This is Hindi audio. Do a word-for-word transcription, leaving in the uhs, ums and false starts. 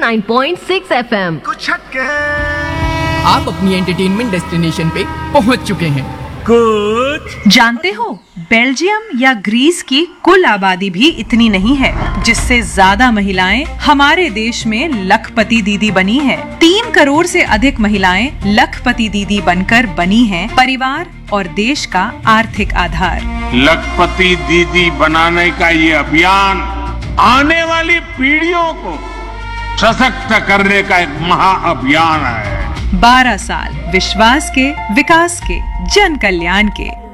Nine point six F M. कुछ हटके आप अपनी एंटरटेनमेंट डेस्टिनेशन पे पहुंच चुके हैं। कुछ जानते हो, बेल्जियम या ग्रीस की कुल आबादी भी इतनी नहीं है, जिससे ज्यादा महिलाएं हमारे देश में लखपति दीदी बनी हैं। तीन करोड़ से अधिक महिलाएं लखपति दीदी बनकर बनी हैं परिवार और देश का आर्थिक आधार। लखपति दीदी बनाने का ये अभियान आने वाली पीढ़ियों को सशक्त करने का एक महाअभियान है। बारह साल विश्वास के, विकास के, जन कल्याण के।